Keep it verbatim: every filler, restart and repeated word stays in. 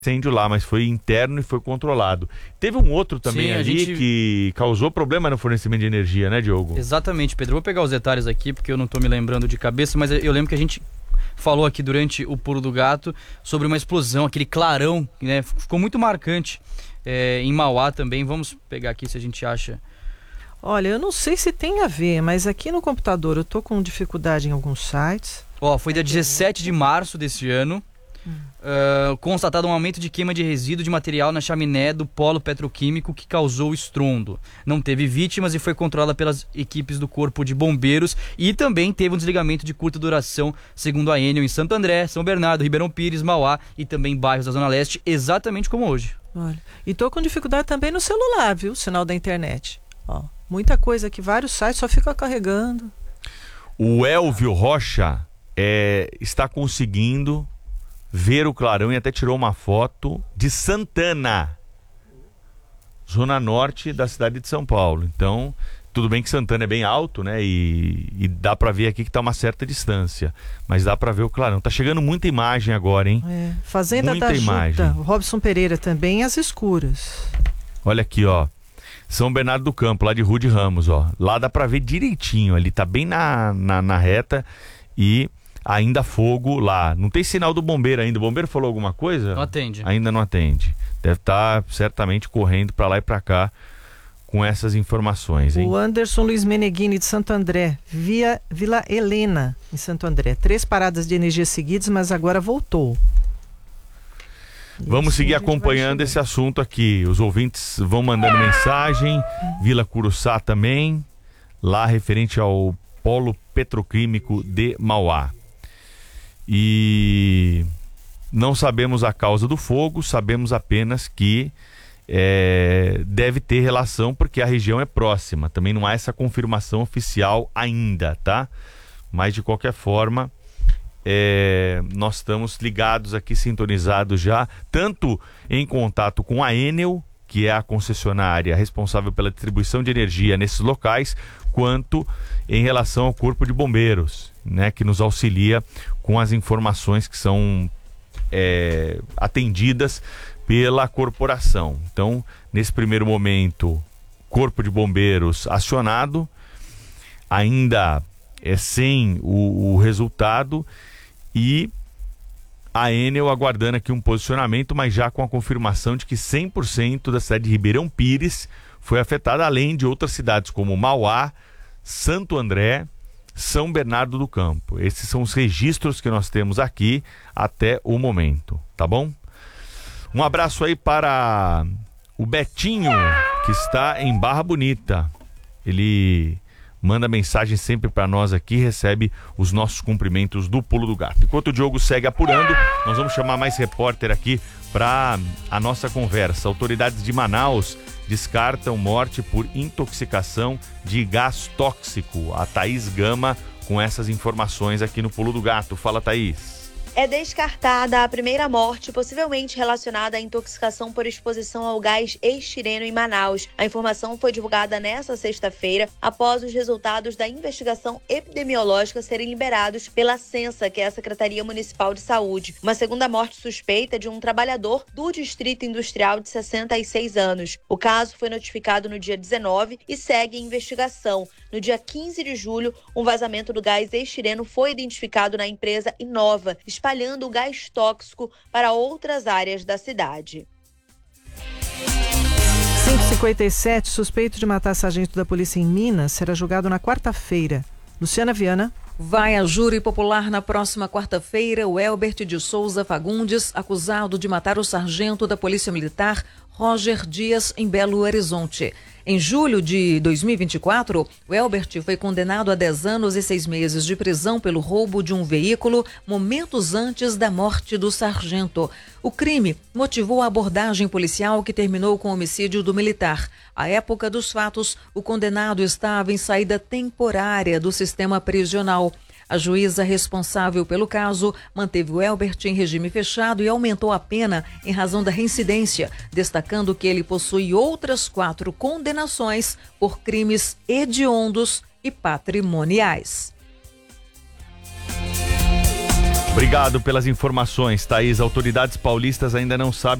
incêndio lá, mas foi interno e foi controlado. Teve um outro também Sim, ali gente... que causou problema no fornecimento de energia, né, Diogo? Exatamente, Pedro. Vou pegar os detalhes aqui, porque eu não tô me lembrando de cabeça, mas eu lembro que a gente falou aqui durante o Pulo do Gato sobre uma explosão, aquele clarão, né? Ficou muito marcante é, em Mauá também. Vamos pegar aqui se a gente acha. Olha, eu não sei se tem a ver, mas aqui no computador eu tô com dificuldade em alguns sites. Ó, foi dia dezessete de março desse ano. Hum. Uh, constatado um aumento de queima de resíduo de material na chaminé do polo petroquímico que causou estrondo. Não teve vítimas e foi controlada pelas equipes do Corpo de Bombeiros, e também teve um desligamento de curta duração, segundo a Enel, em Santo André, São Bernardo, Ribeirão Pires, Mauá e também bairros da Zona Leste, exatamente como hoje. Olha, e tô com dificuldade também no celular, viu? Sinal da internet. Ó, muita coisa aqui, vários sites só fica carregando. O Elvio Rocha é, está conseguindo ver o clarão e até tirou uma foto de Santana, zona norte da cidade de São Paulo. Então, tudo bem que Santana é bem alto, né? E, e dá pra ver aqui que tá uma certa distância, mas dá pra ver o clarão. Tá chegando muita imagem agora, hein? É, Fazenda muita da imagem. Juta, o Robson Pereira também, as escuras. Olha aqui, ó. São Bernardo do Campo, lá de Rude Ramos, ó. Lá dá pra ver direitinho, ali tá bem na, na, na reta e ainda fogo lá. Não tem sinal do bombeiro ainda. O bombeiro falou alguma coisa? Não atende. Ainda não atende. Deve estar certamente correndo para lá e para cá com essas informações, hein? O Anderson Luiz Meneghini de Santo André, via Vila Helena, em Santo André. Três paradas de energia seguidas, mas agora voltou. Vamos seguir acompanhando esse assunto aqui. Os ouvintes vão mandando mensagem. Vila Curuçá também, lá referente ao Polo Petroquímico de Mauá. E não sabemos a causa do fogo, sabemos apenas que é, deve ter relação porque a região é próxima. Também não há essa confirmação oficial ainda, tá? Mas de qualquer forma, é, nós estamos ligados aqui, sintonizados já, tanto em contato com a Enel, que é a concessionária responsável pela distribuição de energia nesses locais, quanto em relação ao Corpo de Bombeiros, né, que nos auxilia com as informações que são é, atendidas pela corporação. Então, nesse primeiro momento, Corpo de Bombeiros acionado, ainda é sem o, o resultado, e a Enel aguardando aqui um posicionamento, mas já com a confirmação de que cem por cento da cidade de Ribeirão Pires foi afetada, além de outras cidades como Mauá, Santo André, São Bernardo do Campo. Esses são os registros que nós temos aqui até o momento, tá bom? Um abraço aí para o Betinho, que está em Barra Bonita. Ele manda mensagem sempre para nós aqui, recebe os nossos cumprimentos do Pulo do Gato. Enquanto o Diogo segue apurando, nós vamos chamar mais repórter aqui para a nossa conversa. Autoridades de Manaus descartam morte por intoxicação de gás tóxico. A Thaís Gama com essas informações aqui no Pulo do Gato. Fala, Thaís. É descartada a primeira morte, possivelmente relacionada à intoxicação por exposição ao gás estireno em Manaus. A informação foi divulgada nesta sexta-feira, após os resultados da investigação epidemiológica serem liberados pela Censa, que é a Secretaria Municipal de Saúde. Uma segunda morte suspeita de um trabalhador do Distrito Industrial de sessenta e seis anos. O caso foi notificado no dia dezenove e segue em investigação. No dia quinze de julho, um vazamento do gás estireno foi identificado na empresa Inova, espalhando o gás tóxico para outras áreas da cidade. cinco e cinquenta e sete, suspeito de matar sargento da polícia em Minas, será julgado na quarta-feira. Luciana Viana. Vai a júri popular na próxima quarta-feira o Elbert de Souza Fagundes, acusado de matar o sargento da Polícia Militar, Roger Dias, em Belo Horizonte. Em julho de dois mil e vinte e quatro, o Elbert foi condenado a dez anos e seis meses de prisão pelo roubo de um veículo momentos antes da morte do sargento. O crime motivou a abordagem policial que terminou com o homicídio do militar. À época dos fatos, o condenado estava em saída temporária do sistema prisional. A juíza responsável pelo caso manteve o Elbert em regime fechado e aumentou a pena em razão da reincidência, destacando que ele possui outras quatro condenações por crimes hediondos e patrimoniais. Obrigado pelas informações, Thaís. Autoridades paulistas ainda não sabem